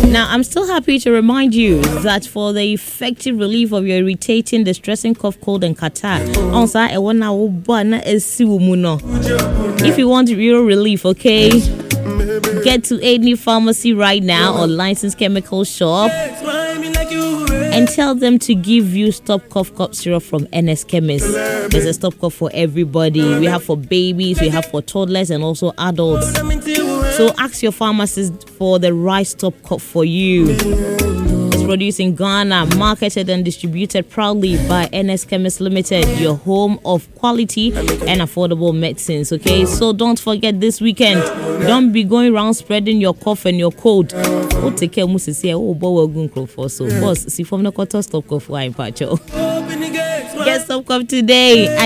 Now, I'm still happy to remind you that for the effective relief of your irritating, distressing cough, cold, and catarrh, if you want real relief, okay, get to any pharmacy right now or licensed chemical shop and tell them to give you Stop Cough Cough Syrup from NS Chemist. There's a Stop Cough for everybody. We have for babies, we have for toddlers, and also adults. So ask your pharmacist for the right Stop Cough for you. It's produced in Ghana, marketed and distributed proudly by NS Chemist Limited, your home of quality and affordable medicines. Okay, so don't forget this weekend. Don't be going around spreading your cough and your cold. Oh, take care, Musi. Oh, boss, see from the quarter Stop Cough wine patch. Get Stop Cough today.